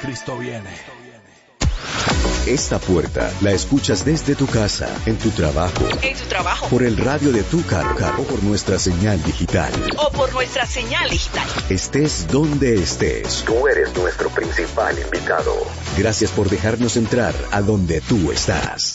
Cristo viene. Esta puerta la escuchas desde tu casa, en tu trabajo, por el radio de tu carro o por nuestra señal digital. Estés donde estés, tú eres nuestro principal invitado. Gracias por dejarnos entrar a donde tú estás.